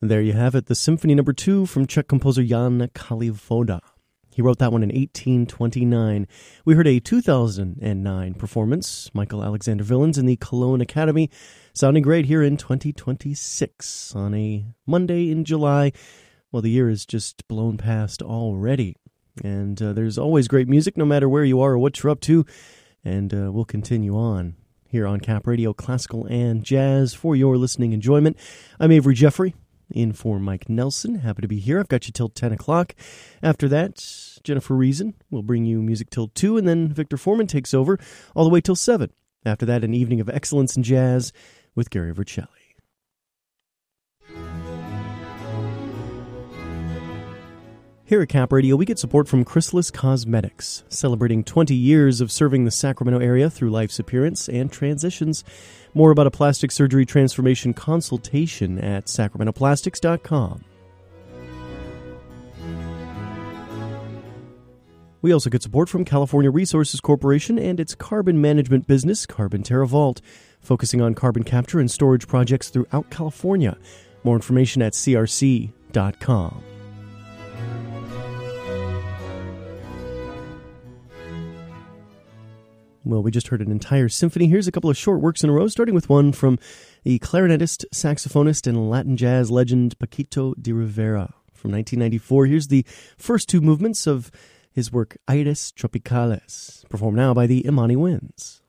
There you have it, the Symphony No. 2 from Czech composer Jan Kalivoda. He wrote that one in 1829. We heard a 2009 performance, Michael Alexander Villens in the Cologne Academy, sounding great here in 2026 on a Monday in July. Well, the year is just blown past already. And there's always great music, no matter where you are or what you're up to. And we'll continue on here on Cap Radio, classical and jazz, for your listening enjoyment. I'm Avery Jeffrey, in for Mike Nelson. Happy to be here. I've got you till 10 o'clock. After that, Jennifer Reason will bring you music till 2, and then Victor Foreman takes over all the way till 7. After that, an evening of excellence in jazz with Gary Vercelli. Here at Cap Radio, we get support from Chrysalis Cosmetics, celebrating 20 years of serving the Sacramento area through life's appearance and transitions. More about a plastic surgery transformation consultation at sacramentoplastics.com. We also get support from California Resources Corporation and its carbon management business, Carbon TerraVault, focusing on carbon capture and storage projects throughout California. More information at crc.com. Well, we just heard an entire symphony. Here's a couple of short works in a row, starting with one from the clarinetist, saxophonist, and Latin jazz legend Paquito de Rivera from 1994. Here's the first two movements of his work, Aires Tropicales, performed now by the Imani Winds.